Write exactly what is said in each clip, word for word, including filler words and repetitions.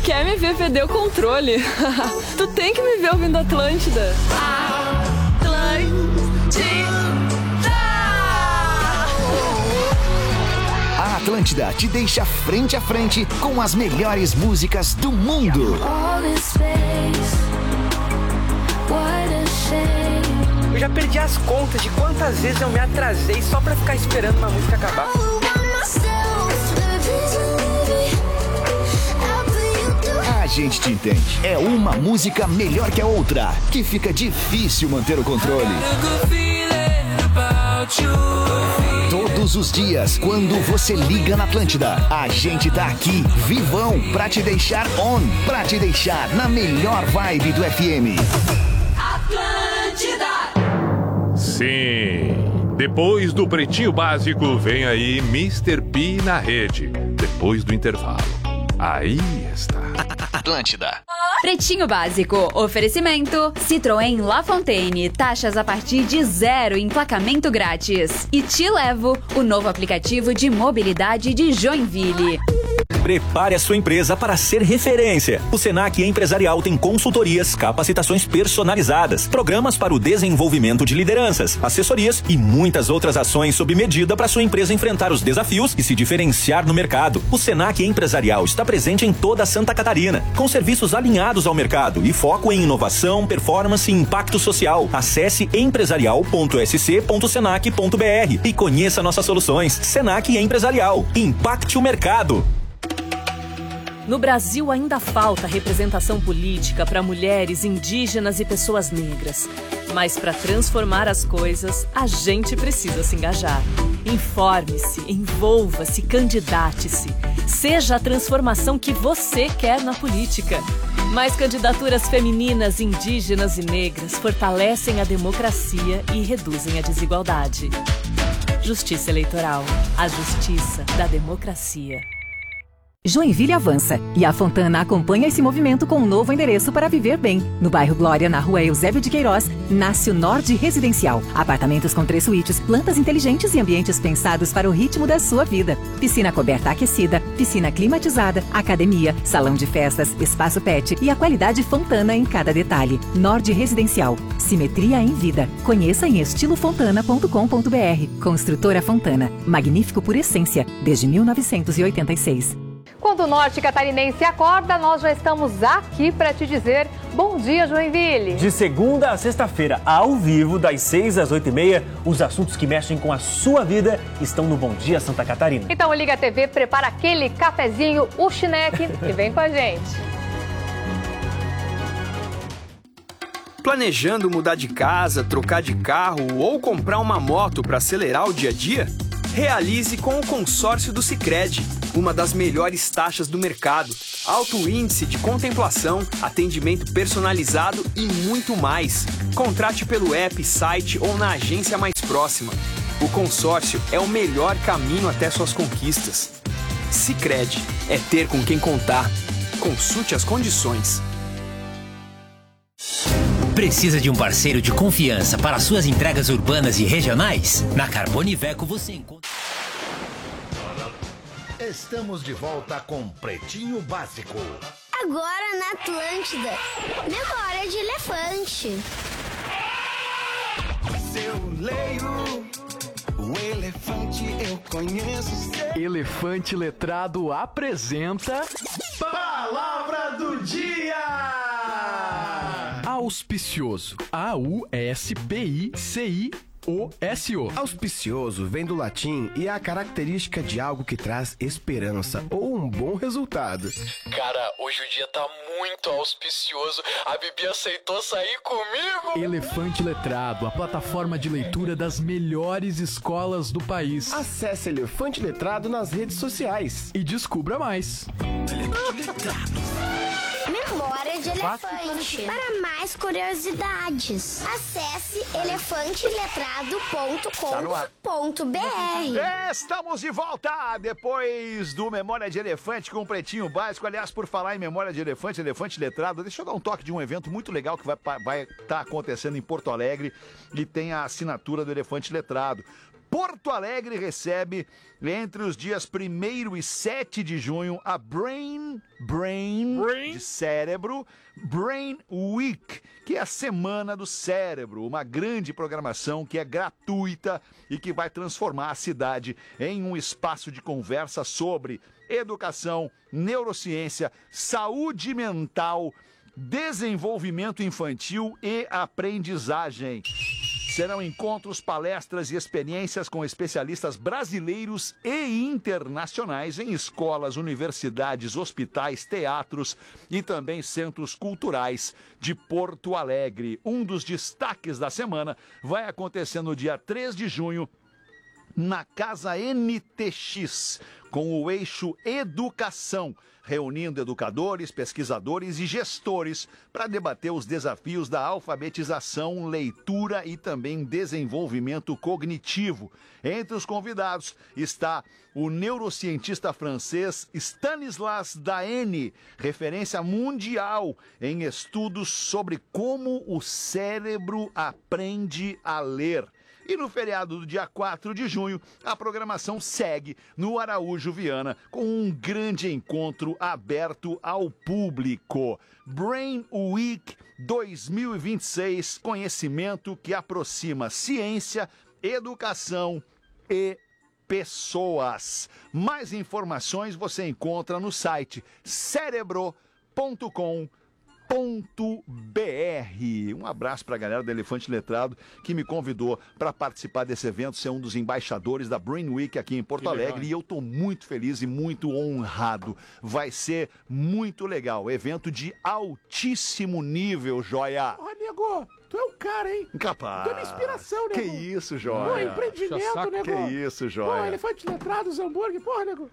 Quer me ver perder o controle? Tu tem que me ver ouvindo Atlântida. A Atlântida te deixa frente a frente com as melhores músicas do mundo. Eu já perdi as contas de quantas vezes eu me atrasei só pra ficar esperando uma música acabar. A gente te entende. É uma música melhor que a outra, que fica difícil manter o controle. Todos os dias, quando você liga na Atlântida, a gente tá aqui, vivão, pra te deixar on, pra te deixar na melhor vibe do F M. Atlântida! Sim, depois do Pretinho Básico, vem aí mister P na rede, depois do intervalo. Aí está. Atlântida. Pretinho Básico, oferecimento Citroën La Fontaine, taxas a partir de zero, emplacamento grátis. E Te Levo, o novo aplicativo de mobilidade de Joinville. Prepare a sua empresa para ser referência. O Senac Empresarial tem consultorias, capacitações personalizadas, programas para o desenvolvimento de lideranças, assessorias e muitas outras ações sob medida para sua empresa enfrentar os desafios e se diferenciar no mercado. O Senac Empresarial está presente em toda Santa Catarina, com serviços alinhados ao mercado e foco em inovação, performance e impacto social. Acesse empresarial ponto s c ponto senac ponto b r e conheça nossas soluções. Senac Empresarial. Impacte o mercado. No Brasil ainda falta representação política para mulheres, indígenas e pessoas negras. Mas para transformar as coisas, a gente precisa se engajar. Informe-se, envolva-se, candidate-se. Seja a transformação que você quer na política. Mais candidaturas femininas, indígenas e negras fortalecem a democracia e reduzem a desigualdade. Justiça Eleitoral. A justiça da democracia. Joinville avança e a Fontana acompanha esse movimento com um novo endereço para viver bem. No bairro Glória, na rua Eusébio de Queiroz, nasce o Nord Residencial. Apartamentos com três suítes, plantas inteligentes e ambientes pensados para o ritmo da sua vida. Piscina coberta aquecida, piscina climatizada, academia, salão de festas, espaço pet e a qualidade Fontana em cada detalhe. Nord Residencial. Simetria em vida. Conheça em estilo fontana ponto com ponto b r. Construtora Fontana. Magnífico por essência, desde mil novecentos e oitenta e seis. Quando o norte catarinense acorda, nós já estamos aqui para te dizer bom dia, Joinville. De segunda a sexta-feira, ao vivo, das seis às oito e meia, os assuntos que mexem com a sua vida estão no Bom Dia Santa Catarina. Então liga a T V, prepara aquele cafezinho, o chineque e vem com a gente. Planejando mudar de casa, trocar de carro ou comprar uma moto para acelerar o dia a dia? Realize com o consórcio do Sicredi, uma das melhores taxas do mercado, alto índice de contemplação, atendimento personalizado e muito mais. Contrate pelo app, site ou na agência mais próxima. O consórcio é o melhor caminho até suas conquistas. Sicredi, é ter com quem contar. Consulte as condições. Precisa de um parceiro de confiança para suas entregas urbanas e regionais? Na Carboniveco você encontra... Estamos de volta com Pretinho Básico. Agora na Atlântida, memória de elefante. Se eu leio o elefante, eu conheço. Elefante Letrado apresenta... Palavra do Dia! Auspicioso. A U S P I C I O S O. Auspicioso vem do latim e é a característica de algo que traz esperança ou um bom resultado. Cara, hoje o dia tá muito auspicioso. A Bibi aceitou sair comigo. Elefante Letrado, a plataforma de leitura das melhores escolas do país. Acesse Elefante Letrado nas redes sociais e descubra mais. Elefante Letrado. Memória de elefante. Para mais curiosidades, acesse elefante letrado ponto com ponto b r. Estamos de volta depois do Memória de Elefante com o Pretinho Básico. Aliás, por falar em Memória de Elefante, Elefante Letrado, deixa eu dar um toque de um evento muito legal que vai estar vai tá acontecendo em Porto Alegre e tem a assinatura do Elefante Letrado. Porto Alegre recebe, entre os dias primeiro e sete de junho, a Brain, Brain, Brain, de cérebro, Brain Week, que é a Semana do Cérebro, uma grande programação que é gratuita e que vai transformar a cidade em um espaço de conversa sobre educação, neurociência, saúde mental, desenvolvimento infantil e aprendizagem. Serão encontros, palestras e experiências com especialistas brasileiros e internacionais em escolas, universidades, hospitais, teatros e também centros culturais de Porto Alegre. Um dos destaques da semana vai acontecer no dia três de junho, na Casa N T X, com o eixo Educação, reunindo educadores, pesquisadores e gestores para debater os desafios da alfabetização, leitura e também desenvolvimento cognitivo. Entre os convidados está o neurocientista francês Stanislas Dehaene, referência mundial em estudos sobre como o cérebro aprende a ler. E no feriado do dia quatro de junho, a programação segue no Araújo Viana com um grande encontro aberto ao público. Brain Week dois mil e vinte e seis, conhecimento que aproxima ciência, educação e pessoas. Mais informações você encontra no site cerebro ponto com ponto br. Um abraço para a galera do Elefante Letrado que me convidou para participar desse evento, ser um dos embaixadores da Brain Week aqui em Porto Alegre, legal, e eu estou muito feliz e muito honrado. Vai ser muito legal, evento de altíssimo nível, joia. Ó, nego, tu é o cara, hein? Incapaz. Tu é uma inspiração, nego. Que isso, joia. Pô, empreendimento, nego. Que isso, joia. Pô, Elefante Letrado, Zamburg, porra, nego.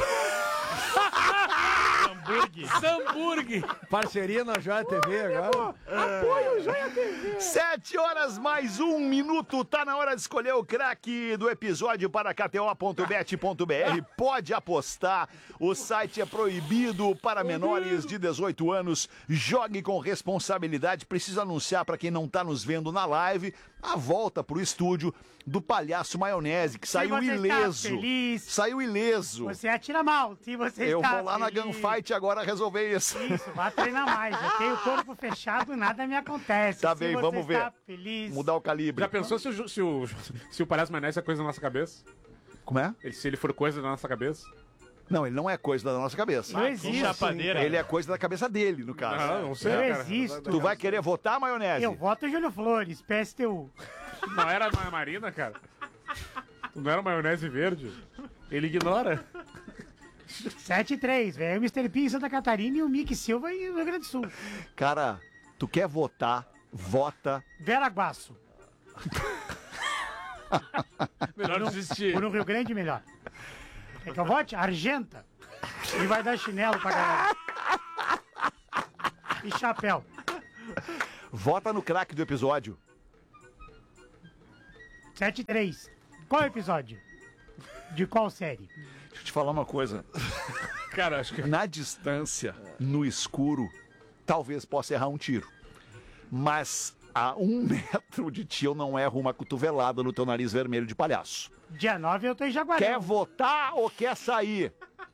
Zamburg. Zamburg. Parceria na Joia T V agora. Apoio Joia T V. Sete horas mais um minuto. Tá na hora de escolher o craque do episódio para K T O ponto bet ponto br. Pode apostar. O site é proibido para menores de dezoito anos. Jogue com responsabilidade. Preciso anunciar para quem não tá nos vendo na live a volta pro estúdio do Palhaço Maionese, que saiu ileso. Saiu ileso. Você atira mal, se você Eu está vou lá feliz. na Gunfight agora resolver isso. Isso, vai treinar mais. Eu tenho o corpo fechado, nada me acontece. Tá se bem, você vamos ver. está feliz. Mudar o calibre. Já pensou se o, se o, se o Palhaço Maionese é coisa da nossa cabeça? Como é? Ele, se ele for coisa da nossa cabeça? Não, ele não é coisa da nossa cabeça. Não existe. Chapadeira. Ele é coisa da cabeça dele, no caso. Não, não sei, Não cara. existe. Tu vai querer votar, Maionese? Eu voto Júlio Flores, P S T U. Não era a Marina, cara? Não era maionese verde? Ele ignora. sete e três, velho. O mister P em Santa Catarina e o Mick Silva em Rio Grande do Sul. Cara, tu quer votar, vota. Vera Guaço. Melhor no, desistir. Ou no Rio Grande, melhor. É que eu vote? Argenta. E vai dar chinelo pra galera. E chapéu. Vota no craque do episódio. sete e três. Qual episódio? De qual série? Deixa eu te falar uma coisa. Cara, acho que... Na distância, no escuro, talvez possa errar um tiro. Mas a um metro de ti eu não erro uma cotovelada no teu nariz vermelho de palhaço. Dia nove eu tô em Jaguarão. Quer votar ou quer sair?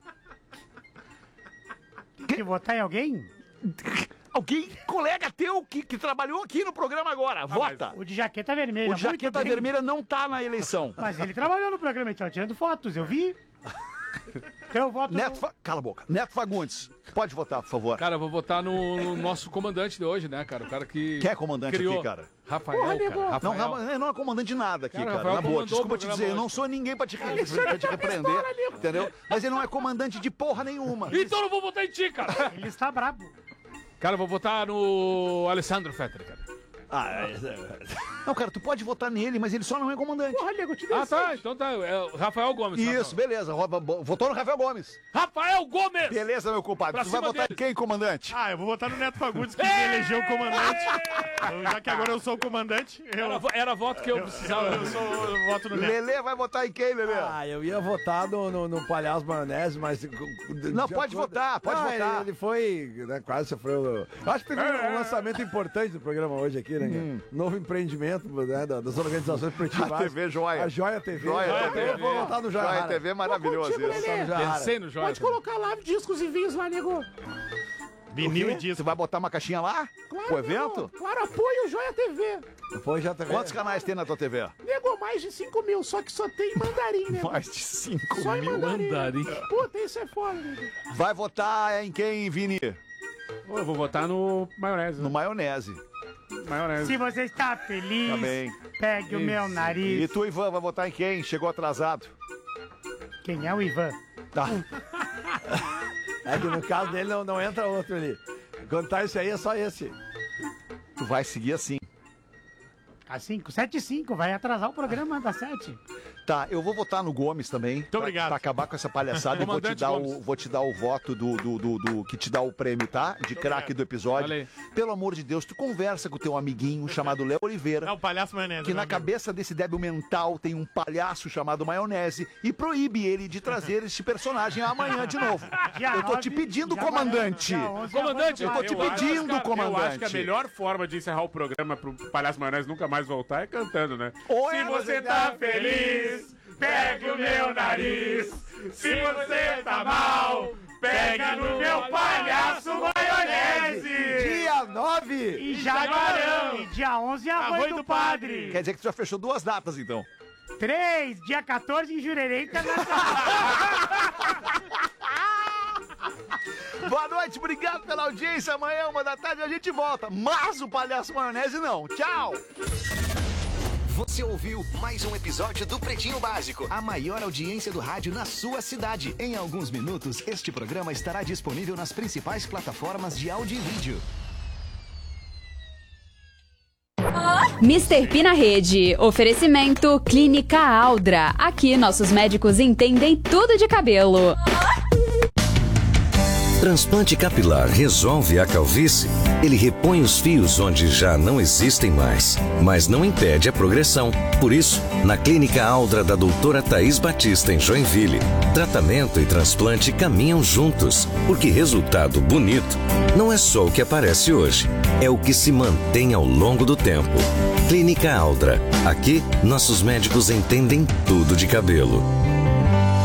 Quer votar em alguém? Alguém, colega teu, que, que trabalhou aqui no programa agora, ah, vota. O de jaqueta vermelha. O de jaqueta vermelha não tá na eleição. Mas ele trabalhou no programa, ele tava tirando fotos, eu vi. Eu voto Neto no... Fa... Cala a boca. Neto Fagundes, pode votar, por favor. Cara, eu vou votar no, no nosso comandante de hoje, né, cara? O cara que Quem é comandante criou... aqui, cara? Rafael, Porra, cara. Rafael. Não, ele não é comandante de nada aqui, cara. Cara, cara. Na boa, comandou desculpa o te programa dizer, eu não hoje. sou ninguém pra te, pra te repreender, entendeu? Mas ele não é comandante de porra nenhuma. Então eu não vou votar em ti, cara. Ele está brabo. Cara, eu vou votar no Alessandro Fetter, cara. Ah, é... Não, cara, tu pode votar nele, mas ele só não é comandante. Porra, Nego, te dei Ah, tá, então tá. É o Rafael Gomes. Isso, Rafael. beleza. Votou no Rafael Gomes. Rafael Gomes! Beleza, meu compadre. Pra Tu vai cima votar dele. em quem, comandante? Ah, eu vou votar no Neto Fagundes, que me elegeu o comandante. Já que agora eu sou o comandante, eu... Era, era voto que eu, eu precisava. Eu, eu, sou, eu voto no Neto. Lelê vai votar em quem, Lelê? Ah, eu ia votar no, no, no Palhaço Maionese, mas... Não, pode votar, pode ah, votar. Ele, ele foi, né, quase sofreu... Acho que teve um lançamento importante do programa hoje aqui, né? Piranga. Hum. Novo empreendimento, né, das organizações pretinho básico. A T V Joia. A Joia T V. Joia Joia T V. Eu vou botar no Joia. Joia T V é maravilhoso Contigo, isso. Pensei no Joia. Pode colocar lá discos e vinhos lá, nego. Vinil e disco. Você vai botar uma caixinha lá? Claro, pro evento? Nego, claro, apoio o Joia T V. Apoio o Joia T V. Quantos canais tem na tua T V? Nego, mais de cinco mil, só que só tem mandarim, né? Mais de cinco só mil. Em mandarim. mandarim. Puta, isso é foda, nego. Vai votar em quem, Vini? Eu vou votar no maionese. No maionese. Maionese. Se você está feliz, Tá bem. pegue Isso. o meu nariz. E tu, Ivan, vai votar em quem? Chegou atrasado. Quem é o Ivan? Tá. É que no caso dele não, não entra outro ali. Quando tá esse aí, é só esse. Tu vai seguir assim. Às cinco, sete e cinco, vai atrasar o programa das sete. Tá, eu vou votar no Gomes também. Muito obrigado. Pra acabar com essa palhaçada e vou te, dar o, vou te dar o voto do, do, do, do que te dá o prêmio, tá? De craque do episódio. Valeu. Pelo amor de Deus, tu conversa com o teu amiguinho chamado Léo Oliveira. É o palhaço maionese. Que na cabeça desse débil mental tem um palhaço chamado Maionese e proíbe ele de trazer este personagem amanhã de novo. Eu tô te pedindo, comandante. Comandante, eu tô te eu acho, pedindo, cara, comandante. Eu acho que a melhor forma de encerrar o programa pro Palhaço Maionese nunca mais voltar é cantando, né? Oi, Se você tá feliz, pegue o meu nariz. Se você tá mal, pegue no meu palhaço maionese. Dia nove. E Jaguarão. E dia onze, a Arroio do, do Padre. Quer dizer que tu já fechou duas datas, então. três, dia quatorze em Jurerê Internacional. Boa noite, obrigado pela audiência. Amanhã, uma da tarde, a gente volta. Mas o Palhaço Maionese não. Tchau! Você ouviu mais um episódio do Pretinho Básico, a maior audiência do rádio na sua cidade. Em alguns minutos, este programa estará disponível nas principais plataformas de áudio e vídeo. mister P na rede. Oferecimento Clínica Aldra. Aqui nossos médicos entendem tudo de cabelo. Transplante capilar resolve a calvície? Ele repõe os fios onde já não existem mais, mas não impede a progressão. Por isso, na Clínica Aldra da doutora Thaís Batista em Joinville, tratamento e transplante caminham juntos, porque resultado bonito não é só o que aparece hoje, é o que se mantém ao longo do tempo. Clínica Aldra. Aqui, nossos médicos entendem tudo de cabelo.